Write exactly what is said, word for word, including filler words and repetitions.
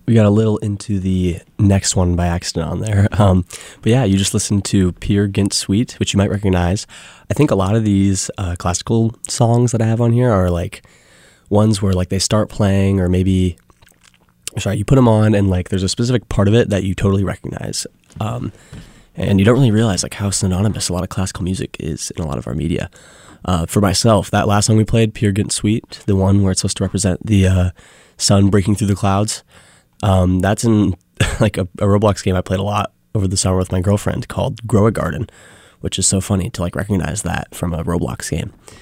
We got a little into the next one by accident on there. Um, but yeah, you just listened to Peer Gynt Suite, which you might recognize. I think a lot of these uh, classical songs that I have on here are like ones where like they start playing, or maybe, sorry, you put them on and like there's a specific part of it that you totally recognize. Um, and you don't really realize like how synonymous a lot of classical music is in a lot of our media. Uh, for myself, that last song we played, Peer Gynt Suite, the one where it's supposed to represent the uh, sun breaking through the clouds, um, that's in like a, a Roblox game I played a lot over the summer with my girlfriend called Grow a Garden, which is so funny to like recognize that from a Roblox game.